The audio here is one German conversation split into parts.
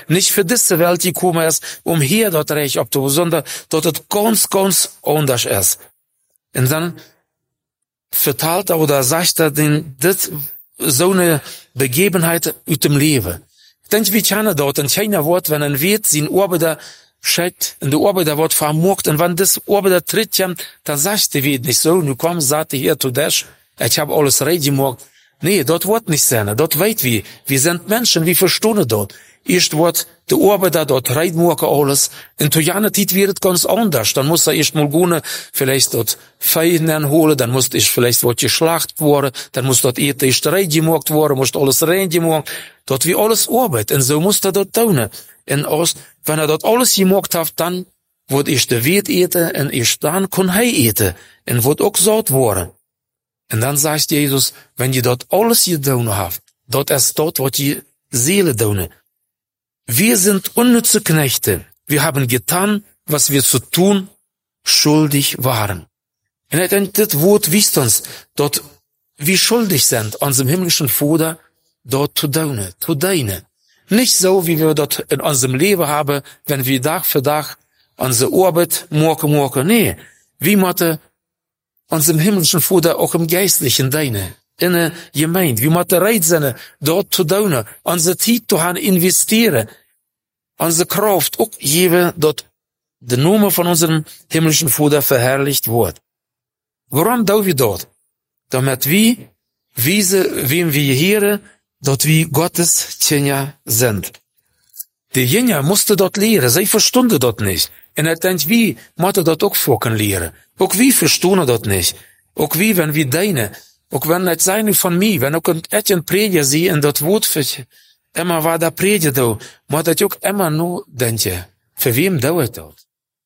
nicht für diese Welt gekommen ist, hier dort Recht abzuholen, sondern dort es ganz, ganz anders ist. Und dann vertalt er oder sagt er das so eine Begebenheit aus dem Leben. Ich denke, wie kennen dort ein kleiner Wort, wenn ein Wirt sein Arbeiter schickt, und der Arbeiter wird vermocht, und wenn das Arbeiter tritt, dann sagt der Wirt nicht so, nu komm, sagt er hier zu dich, ich habe alles recht gemacht. Nee, dort wird nicht sein, dort weit wir sind Menschen, wir verstehen dort. Erst wird der Arbeiter dort reitmachen alles, in zu jener Zeit wird es ganz anders, dann muss er erst mal gehen, vielleicht dort Feiern holen, dann muss ich vielleicht wird geschlacht worden, dann muss dort erst reit gemacht worden, muss alles rein gemacht, dort wie alles Arbeit, und so muss er dort tun. Und wenn er dort alles gemacht hat, dann wird erst der Wirt eten, und erst dann kann er eten, und wird auch satt worden. Und dann sagt Jesus, wenn ihr dort alles getan habt, dort ist dort, was die Seele tun. Wir sind unnütze Knechte. Wir haben getan, was wir zu tun schuldig waren. Und ich denke, das Wort wisst uns, dort wir schuldig sind, unserem himmlischen Vater, dort zu deine. Nicht so, wie wir dort in unserem Leben haben, wenn wir Tag für Tag unsere Arbeit morgen. Nee, wie müssen unserem himmlischen Vater auch im Geistlichen deine, in der Gemeinde. Wir müssen bereit sein, dort zu tun, unsere Zeit zu investieren, unsere Kraft auch geben, dort der Name von unserem himmlischen Vater verherrlicht wird. Warum tun wir dort? Damit wir wissen, wem wir hören, dort wie Gottes Kinder sind. Die Jünger mussten dort lehren, sie verstanden dort nicht. Und ich denke, wie müssen dort auch vorken lehren. Auch wir verstehen dort nicht. Auch wir, wenn wir deine, auch wenn es seine von mir, wenn auch ein Prediger sie in dort Wort für immer war der Prediger da, muss ich auch immer nur denken, für wem dauert dort?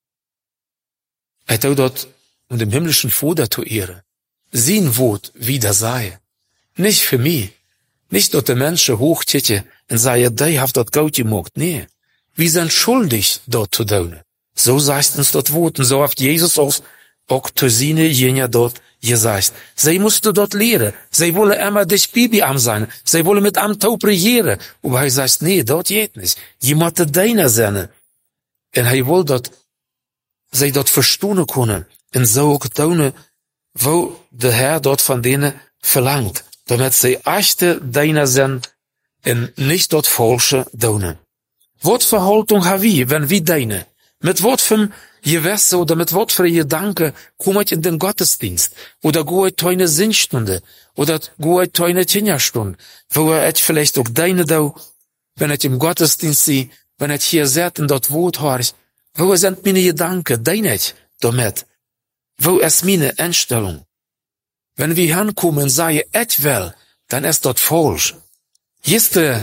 Ich tue dort, um dem himmlischen Vater zu ehren. Sein Wort wieder sei. Nicht für mich. Nicht dort die Menschen hochtitte und sagen, die hat dort gut gemacht. Nee. Wir sind schuldig, dort zu tun. So sagt uns dort Wort. Und so hat Jesus auch zu seinen Jünger dort gesagt. Sie mussten dort lehren. Sie wollen immer dich Bibi am sein. Sie wollen mit am Taub regieren. Aber er sagt, nee, dort geht nicht. Je muss deiner sein. Und er will dort, sie dort verstehen können. Und so auch tun, wo der Herr dort von denen verlangt. Damit sie echte deiner sind und nicht dort falsche tun. Wat für Haltung haben wir, wenn wir deine? Mit wat für Gewässer oder mit wat für Gedanken kommt in den Gottesdienst? Oder geht eine Sinnstunde? Oder geht eine Kinderstunde? Wo ich vielleicht auch deine da, wenn ich im Gottesdienst sehe, wenn ich hier sehe und dort Wort höre, wo sind meine Gedanken? Deine ich damit? Wo ist meine Einstellung? Wenn wir hinkommen und sagen, ich will, dann ist dort falsch. Gestern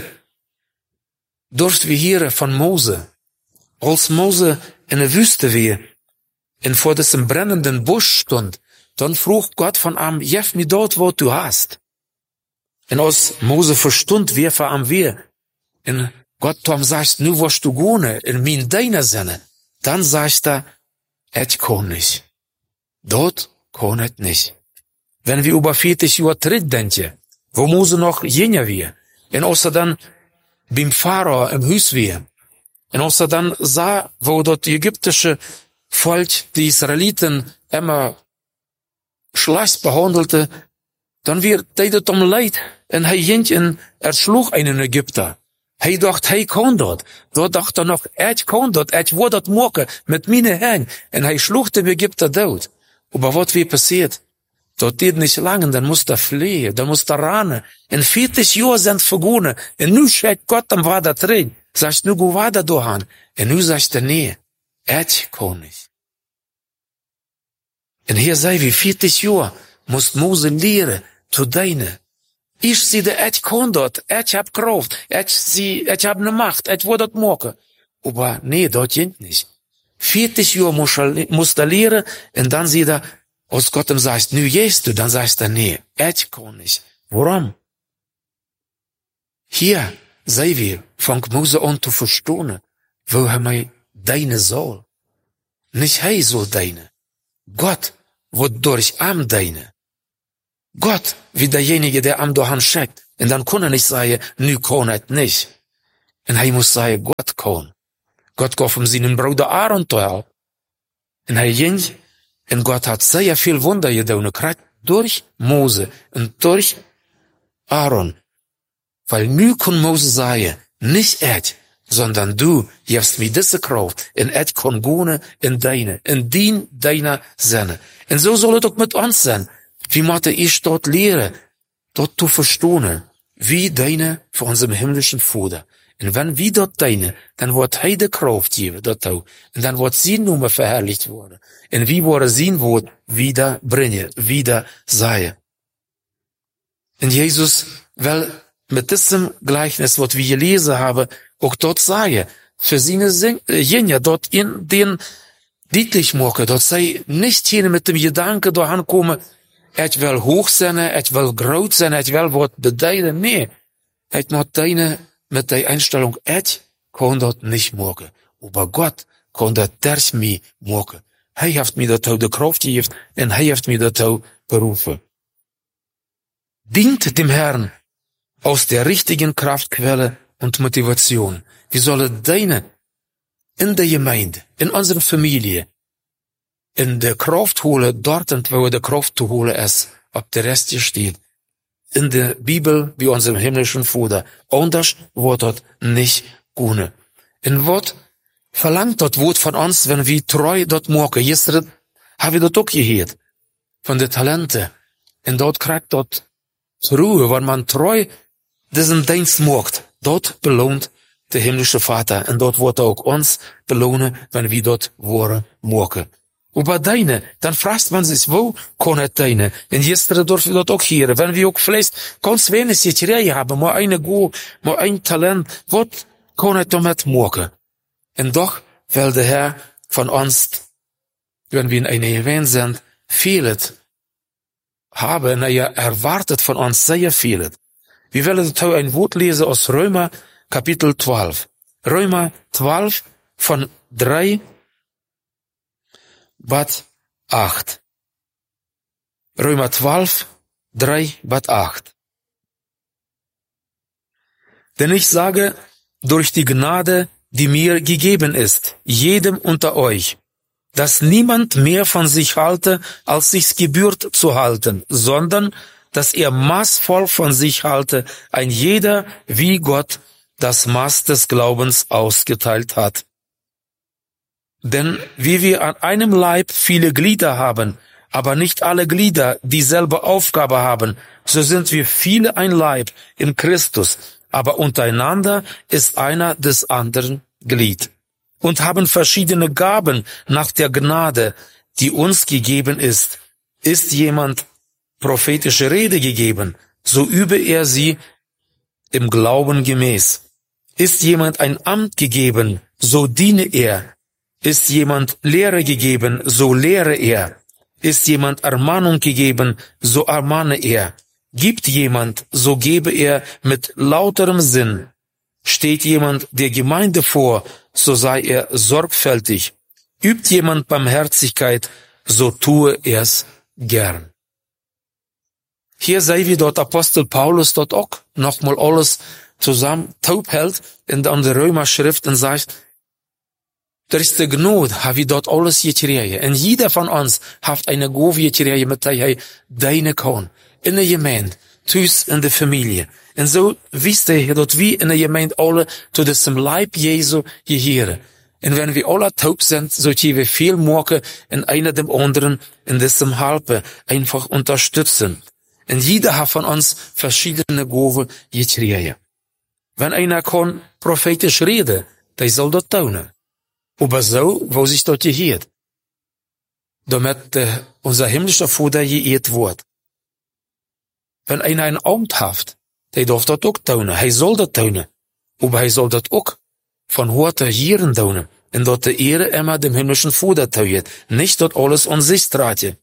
durften wir hier von Mose, als Mose in der Wüste war, und vor diesem brennenden Busch stund, dann frug Gott von ihm, gib mir dort, wo du hast. Und als Mose verstund, wer vor ihm war, und Gott Tom sagt, nu wirst du gehen, in mein deiner Sinne, dann sagt er, ich kann nicht. Dort kann ich nicht. Wenn wir über 40 Jahre zurückdenken, wo Mose noch jünger war, und als er dann beim Pharao im Haus war, und als er dann sah, wo dort die ägyptische Volk die Israeliten immer schlecht behandelte, dann wird er dort leid, und er ging und erschlug einen Ägypter. Er dachte, er kann dort. Dort dachte er noch, ich kann dort, ich will dort machen, mit meinen Händen. Und er schlug den Ägypter dort. Aber was wie passiert? Dort geht nicht lange, dann muss er fliehen, dann muss er rennen. In 40 Jahren sind vergangen. Und nu schreit Gott am Vater drin. Sagt, nu go weiter dahin. Und nu sagt er, nee, ich kann nicht. Und hier sei wie 40 Jahre, muss Mose lehren, zu deine. Ich sehe, ich kann dort, ich hab Kraft, ich hab ne Macht, ich will dort machen. Aber nee, dort geht nicht. 40 Jahre muss er lehren, und dann sieht er, als Gott ihm sagt, nu gehst du, dann sagst er, nee, ich kann nicht. Warum? Hier, sei wir, fängt Mose an zu verstehen, wo er mir deine soll. Nicht er soll deine. Gott wird durch am deine. Gott, wie derjenige, der am Dohan schickt. Und dann kann er nicht sagen, nu kann er nicht. En hij moest zeggen, God kon. God gaf hem zijn broeder Aaron te helpen. En hij ging, en God had zeer veel wunder gedaan, durch Mose en durch Aaron. Weil nu kon Mose sagen, nicht ich, sondern du gibst mir diese Kraft, en ich kon gehen in deiner Sinne. En zo soll es ook met ons zijn. Wie moeten ich dort leren, dort zu verstehen, wie deine für unserem himmlischen Vater. En wenn wir dort deine, dann wird hij de Kraft geben, dort auch. En dann wird sein Name verherrlicht worden. En wie worden sein Wort wieder bringen, wieder sagen. En Jesus will mit diesem Gleichnis, was wir gelesen haben, auch dort sagen, für seine Jünger dort in den deutlich machen, dort sei nicht hier mit dem Gedanken da ankommen, ich will hoch sein, ich will groß sein, ich will was bedeuten. Nee, ich muss deine mit der Einstellung, ich kann das nicht machen. Aber Gott kann das durch mich machen. Er hat mir dazu die Kraft gegeben und er hat mir dazu berufen. Dient dem Herrn aus der richtigen Kraftquelle und Motivation. Wir sollen deine in der Gemeinde, in unserer Familie, in der Kraft holen, dort, wo der Kraft zu holen ist, ob der Rest hier steht. In der Bibel, wie unserem himmlischen Vater. Anders wird das nicht gehen. Und was verlangt das Wort von uns, wenn wir treu dort machen? Gestern habe ich das auch gehört. Von den Talenten. Und dort kriegt dort Ruhe, wenn man treu diesen Dienst macht. Dort belohnt der himmlische Vater. Und dort wird auch uns belohnen, wenn wir dort Wort machen. Aber deine, dann fragt man sich, wo kann es deine? Und gestern dürfen wir das auch hören. Wenn wir auch vielleicht ganz wenig Jetterei haben, mal eine Go, mal ein Talent, was kann es damit machen? Und doch will der Herr von uns, wenn wir in einer Gemeinde sind, vieles haben, er erwartet von uns sehr vieles. Wir wollen dazu ein Wort lesen aus Römer, Kapitel 12. Römer 12 von 3 bis 8. Römer 12, 3 bis 8. Denn ich sage, durch die Gnade, die mir gegeben ist, jedem unter euch, dass niemand mehr von sich halte, als sich's gebührt zu halten, sondern, dass er maßvoll von sich halte, ein jeder, wie Gott das Maß des Glaubens ausgeteilt hat. Denn wie wir an einem Leib viele Glieder haben, aber nicht alle Glieder dieselbe Aufgabe haben, so sind wir viele ein Leib in Christus, aber untereinander ist einer des anderen Glied. Und haben verschiedene Gaben nach der Gnade, die uns gegeben ist. Ist jemand prophetische Rede gegeben, so übe er sie im Glauben gemäß. Ist jemand ein Amt gegeben, so diene er. Ist jemand Lehre gegeben, so lehre er. Ist jemand Ermahnung gegeben, so ermahne er. Gibt jemand, so gebe er mit lauterem Sinn. Steht jemand der Gemeinde vor, so sei er sorgfältig. Übt jemand Barmherzigkeit, so tue er's gern. Hier sehen wir dort Apostel Paulus dort auch nochmal alles zusammen taub hält in der Römerschrift und sagt, durch die Gnade haben wir dort alles gekriegt. Und jeder von uns hat eine Gabe gekriegt, mit der er deine kann. In der Gemeinde, thuis in der Familie. Und so wisst ihr, dass wir in der Gemeinde alle zu diesem Leib Jesu gehören. Und wenn wir alle taub sind, so können wir viel machen in einer dem anderen in diesem Halbe einfach unterstützen. Und jeder hat von uns verschiedene Gaben gekriegt. Wenn einer kann prophetisch reden, der soll das tun. Aber so, wo sich dort gehört. Damit unser himmlischer Vater geehrt wird. Wenn einer ein Amt hat, der darf das auch tun. Er soll das tun. Aber er soll das auch von heute hier tun. Und dort die Ehre immer dem himmlischen Vater tun. Nicht dort alles an sich tragen.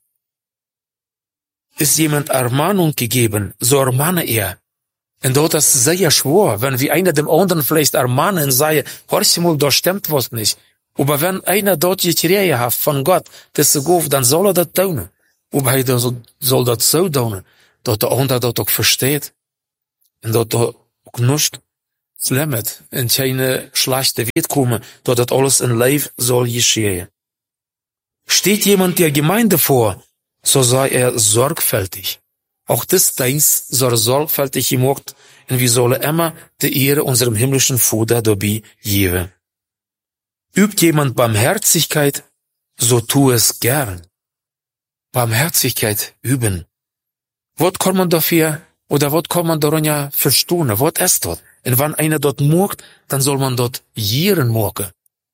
Ist jemand Ermahnung gegeben, so ermahne er. Und dort ist sehr schwer, wenn wir einer dem anderen vielleicht ermahnen und sagen, horch mal, da stimmt was nicht. Aber wenn einer dort gekriegt hat von Gott, das Gabe, dann soll er das tun. Aber er soll das so tun, dass der andere das auch versteht. Und dass er auch nicht slimmet en keine schlechte Welt komen, dat het alles in Leib soll geschehen. Steht jemand der Gemeinde vor, so sei sorgfältig. Auch das Dienst soll sorgfältig gemacht und wir sollen immer die Ehre unserem himmlischen Vater dabei geben. Übt jemand Barmherzigkeit, so tu es gern. Barmherzigkeit üben. Was kann man dafür, oder was kann man daran ja verstehen? Was ist dort? Und wenn einer dort macht, dann soll man dort Jieren machen.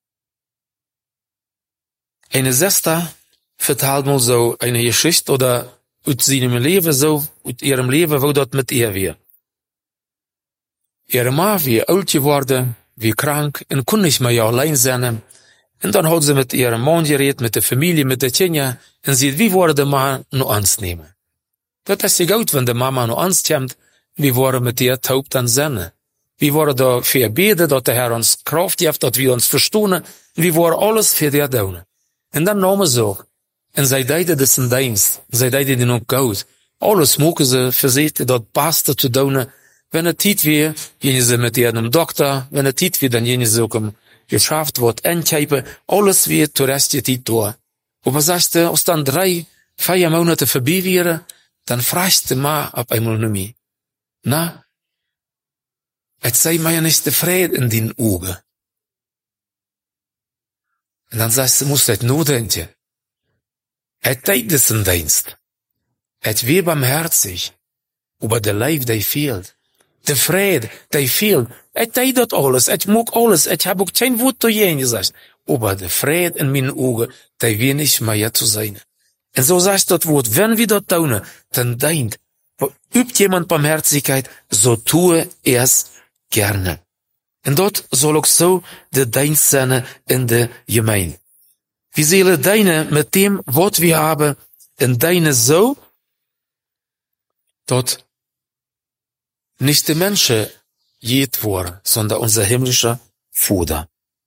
Eine Schwester vertelt mal so eine Geschichte oder aus seinem Leben so, aus ihrem Leben, wo dort mit ihr war. Ihre Mann war alt geworden, war krank und konnte nicht mehr allein sein. Und dann hat sie mit ihrem Mann geredet, mit der Familie, mit der Kinder, und sie hat, wie wollen die Mann noch ernst nehmen? Das ist ja gut, wenn die Mama noch ernst kommt, wie wollen mit ihr taub dann sein? Wie wollen da für beten, dass der Herr uns Kraft gibt, dass wir uns verstehen, wie wollen alles für die tun? Und dann nahmen sie auch. Und sie deden das in Dienst. Sie deden den auch gut. Alles mogen sie für sich, das Beste zu tun. Wenn es Zeit wäre, gehen sie mit ihrem Doktor. Wenn es Zeit wäre, dann gehen sie auch im Geschäft, was einkaufen. Alles wird zur Rest Zeit da. Aber sagst du, als dann 3-4 Monate vorbei wären, dann fragst du mal auf einmal nicht mehr. Na? Es sei mir ja nicht zufrieden in den Augen. Und dann sagst du, musst du nur denken. Es deed es in Dienst. Es wäre barmherzig. Aber der Leib, der fehlt. Der Friede, der fehlt. Es deed das alles. Es mag alles. Es habe auch kein Wort zu gehen gesagt. Aber der Friede in meinen Augen, der will nicht mehr zu sein. Und so sagst du das Wort, wenn wir das tun, dann deint. Übt jemand Barmherzigkeit, so tue es gerne. Und dort soll auch so der Dienst sein in der Gemeinde. Wir sollen dienen mit dem, was wir haben, und dienen so, dass nicht die Menschen jed worden, sondern unser himmlischer Vater.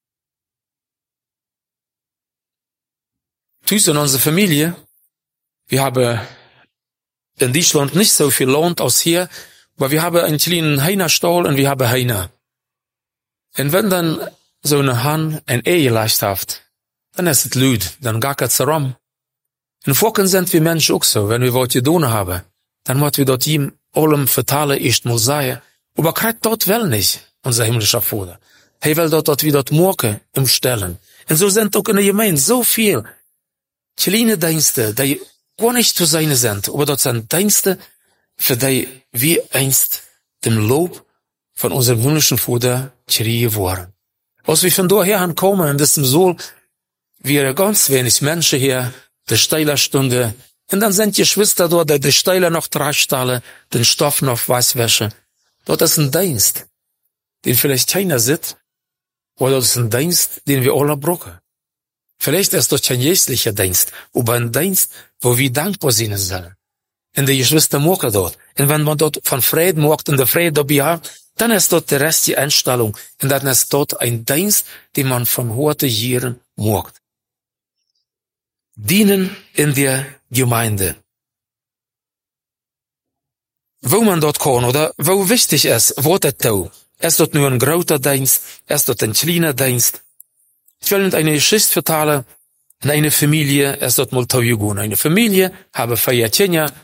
Tüß in unserer Familie, wir haben in Deutschland nicht so viel Land aus hier, aber wir haben einen kleinen Heinerstall und wir haben Heiner. Und wenn dann so eine Hahn ein Ehe leicht hat, dann ist es lüd, dann gackert es rum. Und vorhin sind wir Menschen auch so, wenn wir was getan haben, dann müssen wir dort ihm allem vertalen erst mal sagen, aber kriegt dort wel nicht, unser himmlischer Vater. Er will dort wir dort morgen im Stellen. Und so sind auch in der Gemeinde so viel kleine Dienste, die gar nicht zu sein sind, aber dort sind Dienste, für die wir einst dem Lob von unserem himmlischen Vater kriegen wollen. Als wir von daher ankommen, in diesem Sohl, wir ganz wenig Menschen hier, der Steilerstunde, und dann sind die Geschwister dort, die Steiler noch Drahtstahle, den Stoff noch Weißwäsche. Dort ist ein Dienst, den vielleicht keiner sieht, oder das ist ein Dienst, den wir alle brauchen. Vielleicht ist das kein jährlicher Dienst, aber ein Dienst, wo wir dankbar sein sollen. Und die Geschwister machen dort. Und wenn man dort von Frieden macht und der Friede dabei hat, dann ist dort der Rest die Einstellung. Und dann ist dort ein Dienst, den man von heute Jahren macht. Dienen in der Gemeinde. Wo man dort kann, oder wo wichtig ist, was das tut. Ist dort nur ein großer Dienst, ist dort ein kleiner Dienst. Ich will Ihnen eine Geschichte vertellen. In einer Familie ist dort mal gegangen. Eine Familie habe 4 Kinder,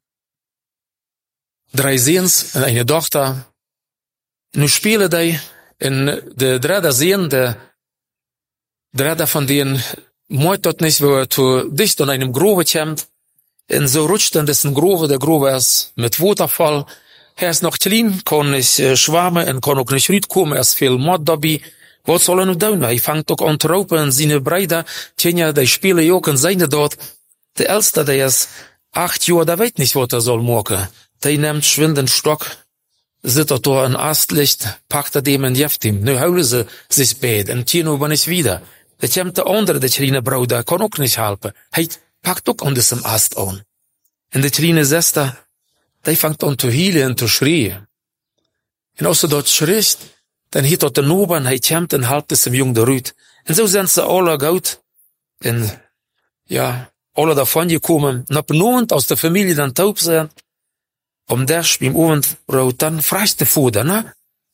3 Sehens und eine Tochter. Nu spielen die in der dritte Sehen, der dritte von denen mocht dort nicht, wo zu dicht an einem Grove kommt. Und so rutscht dann dessen Grove, der Grove ist mit Wasserfall. Er ist noch klein, kann nicht schwammen und kann auch nicht rüberkommen, er ist viel Mord dabei. Was soll er noch tun? Er fängt auch an zu raupen und seine Brüder, Kinder, die spielen auch und seine dort. Der Älteste, der ist 8 Jahre, der weiß nicht, was er soll machen. Der nimmt schwind den Stock, sitzt da ein Astlicht, packt er dem und jeft ihm. Nu heulen sie sich beide und ziehen aber nicht wieder. Da kommt der andere, der kleine Bruder, kann auch nicht helfen. Er packt auch an diesem Ast an. Und die kleine Schwester, die fängt an zu heulen und zu schreien. Und als er dort schreit, dann hielt dort den Ober und er kommt und hält es dem Jungen der Rüt. Und so sind sie alle gut. Und ja, alle davon gekommen. Und ab Abend aus der Familie dann taub sind. Der beim Abendbrot, dann fragst der Vater, na?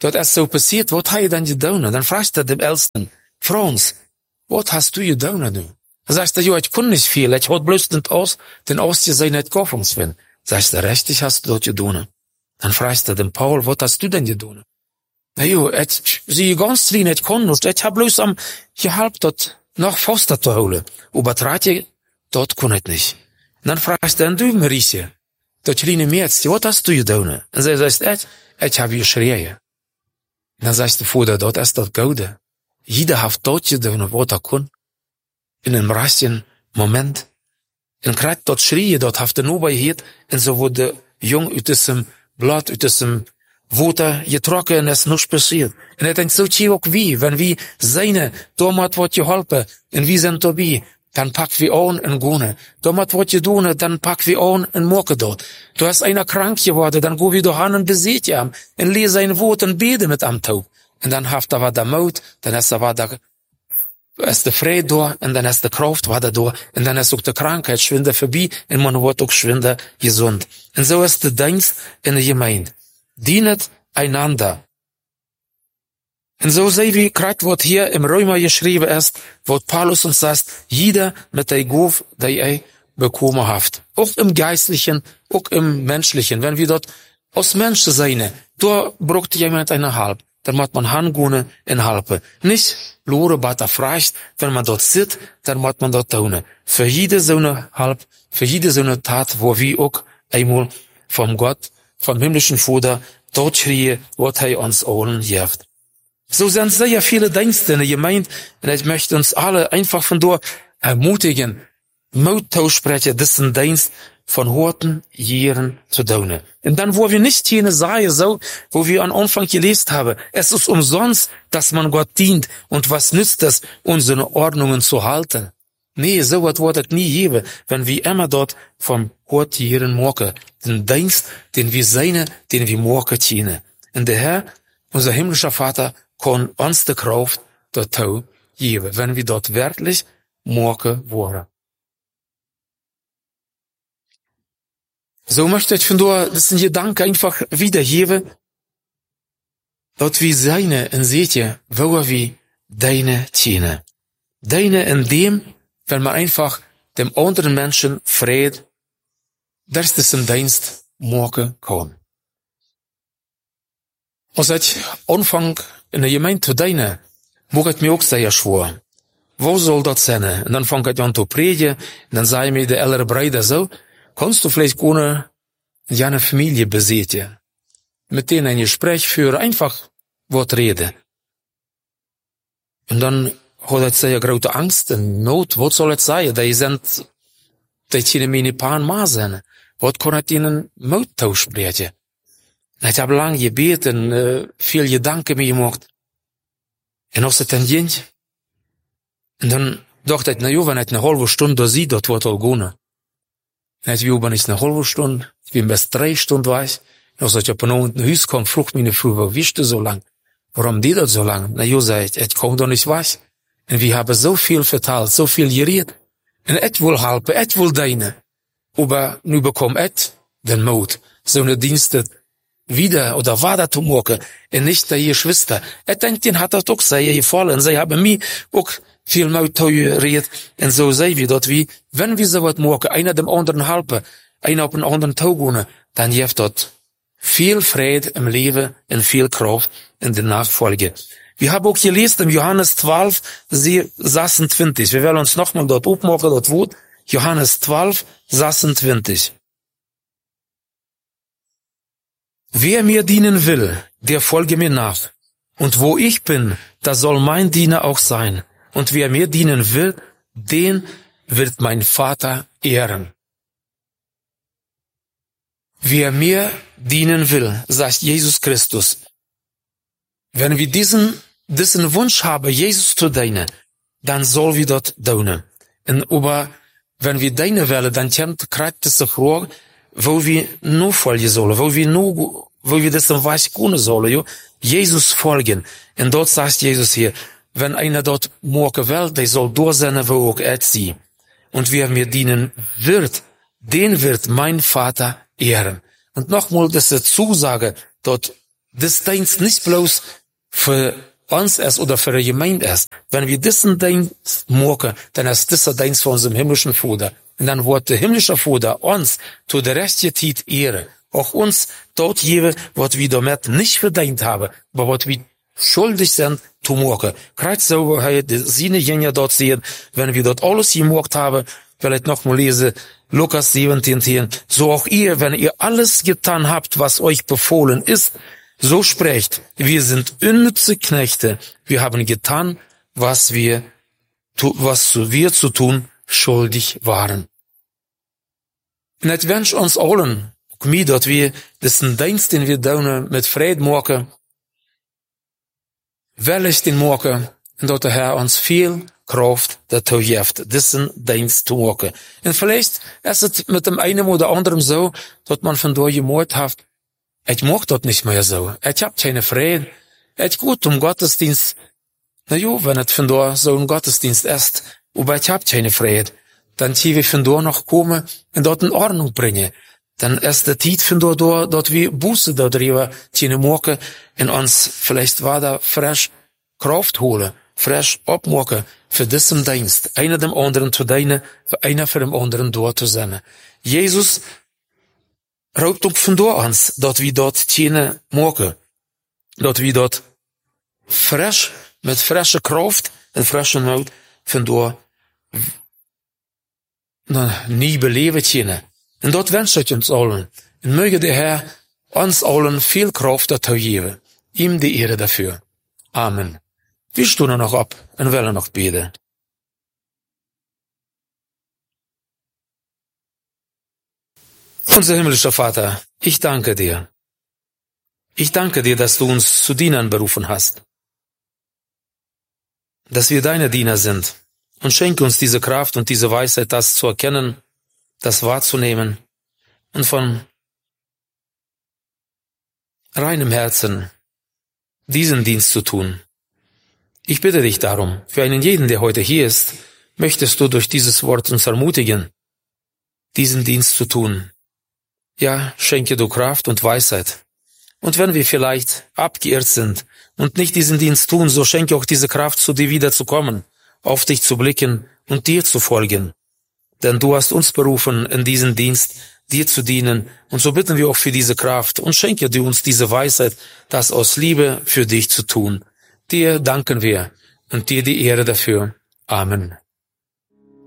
dort ist so passiert, was hat er dann getan? Dann fragt er dem Ältesten, Franz, was hast du getan, du? Dann sagt er, ja, ich kann nicht viel, ich hab bloß den ausgesehen, nicht kaufen. Sagt er, richtig hast du dort getan. Dann fragt er dem Paul, was hast du denn getan? Na jo, sie ganz klein, ich kann nicht, ich hab bloß am gehalten, dort noch Foster zu holen. Aber Tratje, dort kann ich nicht. Und dann fragt er, du, Maurice, dat kleine Mädchen, was hast du getan? Und sie sagt, ich hab geschrien. Und dann sagt der Vater, dort ist das Gute. Jeder hat dort getan, was er kann. In einem rechten Moment. Und gerade dort schrie, dort hat er nur bei gehört, und so wurde jung aus diesem Blatt, aus diesem Water getrokken, und es ist nichts passiert. Und er denkt, so auch wie, wenn wir seine, damals wird geholfen, und wir sind dabei, dann packen wir an und gehen. Damals wird getan, dann packen wir an und machen dort. Du hast einer krank geworden, dann gehen wir da hin und besiegt ihn, und lesen ein Wort und beten mit am Taub. Und dann hat er der Mut, dann ist der Friede da, und dann ist der Kraft war da, und dann ist auch die Krankheit schwinde vorbei, und man wird auch schwinde gesund. Und so ist der Dienst in der Gemeinde. Dienet einander. Und so sehen wir gerade, was hier im Römer geschrieben ist, wo Paulus uns sagt, jeder mit der Gabe, die er bekommen hat. Auch im Geistlichen, auch im Menschlichen. Wenn wir dort aus Menschen sein, da braucht jemand eine Halb. Dann muss man hingehen und helfen. Nicht Lore, was fragt, wenn man dort sitzt, dann muss man dort tun. Für jede so eine Halb, für jede so eine Tat, wo wir auch einmal vom Gott, vom himmlischen Vater, dort schreien, was er uns allen gibt. So sind sehr viele Dienste in der Gemeinde, und ich möchte uns alle einfach von dort ermutigen, Mut aussprechen, diesen Dienst von Horten, Jahren zu tun. Und dann, wo wir nicht jene sagen, so, wo wir am Anfang gelesen haben, es ist umsonst, dass man Gott dient, und was nützt es, unsere Ordnungen zu halten? Nee, so was wird es nie geben, wenn wir immer dort vom Hort Jahren machen, den Dienst, den wir machen dienen. Und der Herr, unser himmlischer Vater, kann uns die Kraft dort geben, wenn wir dort wirklich machen wollen. So möchte ich von dir diesen Gedanken einfach wiedergeben, dort wir seine und seht ihr, wo wir deine dienen. Deine in dem, wenn man einfach dem anderen Menschen Friede, das ist ein Dienst machen kann. Und seit Anfang in der Gemeinde zu dienen, mag ich mir auch sehr schwer. Wo soll das sein? Und dann fange ich an zu predigen, und dann sei mir der ältere Bruder so, kannst du vielleicht ohne eine Familie besitzen? Mit denen ein Gespräch führen, einfach was reden. Und dann hat er sehr große Angst und Not, was soll es sein? Die können mir nicht paar Mal sein. Was kann ich ihnen Mut aussprechen? Ich habe lange gebeten, viel Gedanken mir gemacht. Und als es dann ging, und dann dachte ich, na jo, wenn ich eine halbe Stunde da sehe, das wird all gehen. Und ich bin nicht eine halbe Stunde, ich bin bis 3 Stunden weiß. Als ich auf ein Haus kam, frug meine Frau, warum bist du so lang? Warum die das so lang? Na jo, sag ich komme doch nicht weiß. Und wir haben so viel verteilt, so viel geredet. Und ich will helfen, ich will dienen. Aber nu bekomme ich den Mut, so eine Dienste wieder oder weiter zu machen. Und nicht die Geschwister. Ich denke, den hat das auch sehr gefallen. Sie haben mir auch viel Mut geredet. Und so sehen wir dort, wie, wenn wir so was machen, einer dem anderen helfen, einer auf den anderen Tag gehen, dann gibt dort viel Friede im Leben und viel Kraft in der Nachfolge. Wir haben auch gelesen im Johannes 12, 26. Wir werden uns nochmal dort aufmachen, dort Wort. Johannes 12, 26. Wer mir dienen will, der folge mir nach. Und wo ich bin, da soll mein Diener auch sein. Und wer mir dienen will, den wird mein Vater ehren. Wer mir dienen will, sagt Jesus Christus. Wenn wir diesen Wunsch haben, Jesus zu dienen, dann soll wir dort dienen. Aber wenn wir dienen wollen, dann kommt gerade diese Frage, wo wir nur folgen sollen, wo wir das was können sollen, jo? Jesus folgen. Und dort sagt Jesus hier, wenn einer dort morgen will, der soll durch sein, wo auch er sie. Und wer mir dienen wird, den wird mein Vater ehren. Und nochmal diese Zusage, dort das Dienst nicht bloß für uns ist oder für die Gemeinde ist. Wenn wir diesen Dienst machen, dann ist dieser Dienst für unseren himmlischen Vater. Und dann wird der himmlische Vater uns zu der rechten Zeit Ehre. Auch uns dort geben, was wir damit nicht verdient haben, aber was wir schuldig sind zu machen. Kreuzsauberheit, seine Jünger dort sehen, wenn wir dort alles gemacht haben, vielleicht noch mal lesen, Lukas 17, so auch ihr, wenn ihr alles getan habt, was euch befohlen ist, so sprecht, wir sind unnütze Knechte, wir haben getan, was wir zu tun schuldig waren. Und ich wünsche uns allen, auch mir, dass wir diesen Dienst, den wir tun, mit Frieden machen, willig den machen, und dass der Herr uns viel Kraft dazu gibt, diesen Dienst zu machen. Und vielleicht ist es mit dem einen oder anderen so, dass man von dort gemerkt hat, ich mag das nicht mehr so. Ich hab keine Frieden. Ich gut Gottesdienst. Na jo, wenn es von dort so ein Gottesdienst ist, aber ich hab keine Frieden, dann zieh wir von dort noch kommen und dort in Ordnung bringen. Dann ist der Zeit von dort wir Buße darüber ziehen machen und uns vielleicht weiter frisch Kraft holen, frisch abmachen für diesen Dienst. Einer dem anderen zu dienen, für einer für dem anderen dort zu sein. Jesus raubt auch von dort uns, dass wir dort ziehen machen, dass wir dort frisch, mit frischer Kraft und frischer Mut von dort nie beleben ziehen. Und dort wünsche ich uns allen. Und möge der Herr uns allen viel Kraft dazu geben. Ihm die Ehre dafür. Amen. Wir stehen noch ab und wollen noch beten. Unser himmlischer Vater, ich danke dir. Ich danke dir, dass du uns zu Dienern berufen hast. Dass wir deine Diener sind. Und schenke uns diese Kraft und diese Weisheit, das zu erkennen, das wahrzunehmen und von reinem Herzen diesen Dienst zu tun. Ich bitte dich darum, für einen jeden, der heute hier ist, möchtest du durch dieses Wort uns ermutigen, diesen Dienst zu tun. Ja, schenke du Kraft und Weisheit. Und wenn wir vielleicht abgeirrt sind und nicht diesen Dienst tun, so schenke auch diese Kraft, zu dir wiederzukommen, auf dich zu blicken und dir zu folgen. Denn du hast uns berufen, in diesen Dienst dir zu dienen. Und so bitten wir auch für diese Kraft und schenke dir uns diese Weisheit, das aus Liebe für dich zu tun. Dir danken wir und dir die Ehre dafür. Amen.